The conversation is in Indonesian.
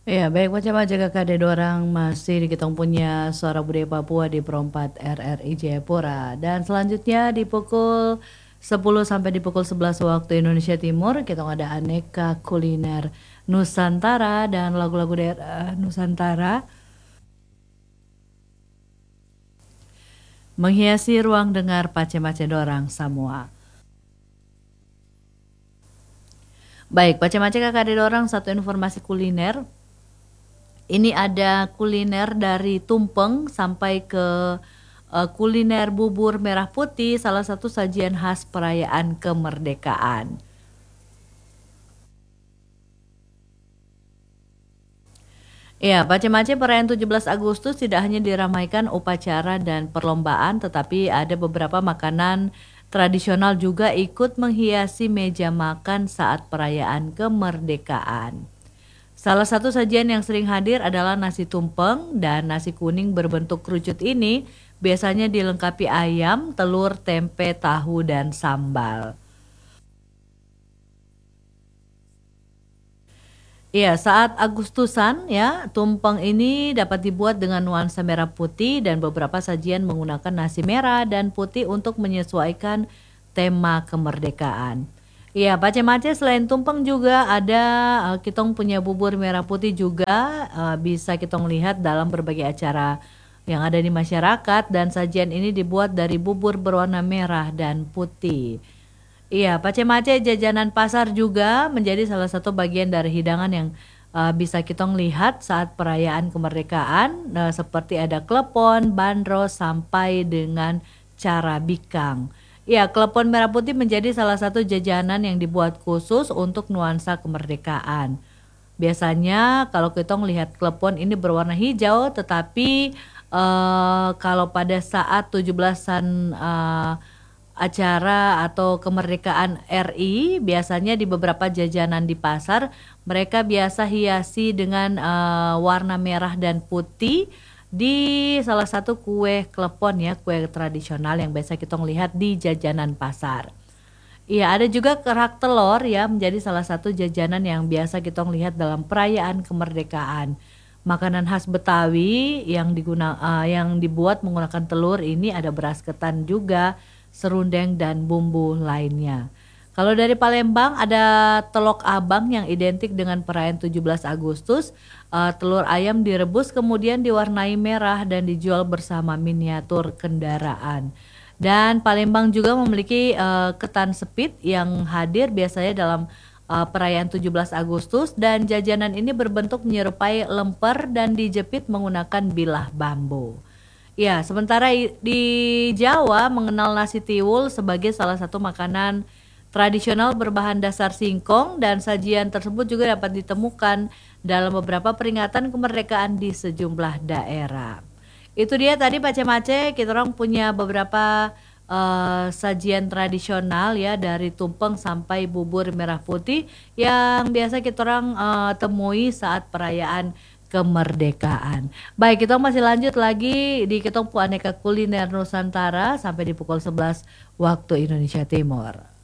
Ya, baik macam aja kakak ada orang masih di kita punya Suara Budaya Papua di Perempat RRI Jayapura. Dan selanjutnya di pukul 10 sampai di pukul 11 waktu Indonesia Timur kita ada aneka kuliner Nusantara dan lagu-lagu daerah Nusantara menghiasi ruang dengar Pace-Mace Dorang Samoa. Baik, Pace-Mace kakak ada orang satu informasi kuliner. Ini ada kuliner dari tumpeng sampai ke kuliner bubur merah putih, salah satu sajian khas perayaan kemerdekaan. Ya, Pace-Mace perayaan 17 Agustus tidak hanya diramaikan upacara dan perlombaan, tetapi ada beberapa makanan tradisional juga ikut menghiasi meja makan saat perayaan kemerdekaan. Salah satu sajian yang sering hadir adalah nasi tumpeng dan nasi kuning berbentuk kerucut ini biasanya dilengkapi ayam, telur, tempe, tahu, dan sambal. Iya, saat Agustusan ya, tumpeng ini dapat dibuat dengan nuansa merah putih dan beberapa sajian menggunakan nasi merah dan putih untuk menyesuaikan tema kemerdekaan. Iya, pace-mace selain tumpeng juga ada kitong punya bubur merah putih juga bisa kitong lihat dalam berbagai acara yang ada di masyarakat dan sajian ini dibuat dari bubur berwarna merah dan putih. Iya, pace-mace jajanan pasar juga menjadi salah satu bagian dari hidangan yang bisa kita lihat saat perayaan kemerdekaan, seperti ada klepon, bandros, sampai dengan cara bikang. Iya, klepon merah putih menjadi salah satu jajanan yang dibuat khusus untuk nuansa kemerdekaan. Biasanya kalau kita lihat klepon ini berwarna hijau, tetapi kalau pada saat 17-an acara atau kemerdekaan RI biasanya di beberapa jajanan di pasar mereka biasa hiasi dengan warna merah dan putih di salah satu kue klepon ya, kue tradisional yang biasa kita lihat di jajanan pasar. Iya, ada juga kerak telur ya menjadi salah satu jajanan yang biasa kita lihat dalam perayaan kemerdekaan. Makanan khas Betawi yang dibuat menggunakan telur ini ada beras ketan juga, serundeng dan bumbu lainnya. Kalau dari Palembang ada telok abang yang identik dengan perayaan 17 Agustus. Telur ayam direbus kemudian diwarnai merah dan dijual bersama miniatur kendaraan. Dan Palembang juga memiliki ketan sepit yang hadir biasanya dalam perayaan 17 Agustus dan jajanan ini berbentuk menyerupai lemper dan dijepit menggunakan bilah bambu. Ya, sementara di Jawa mengenal nasi tiwul sebagai salah satu makanan tradisional berbahan dasar singkong dan sajian tersebut juga dapat ditemukan dalam beberapa peringatan kemerdekaan di sejumlah daerah. Itu dia tadi Pace-Mace, kita orang punya beberapa sajian tradisional ya dari tumpeng sampai bubur merah putih yang biasa kita orang temui saat perayaan kemerdekaan. Baik, kita masih lanjut lagi di kita aneka kuliner Nusantara sampai di pukul 11 waktu Indonesia Timur.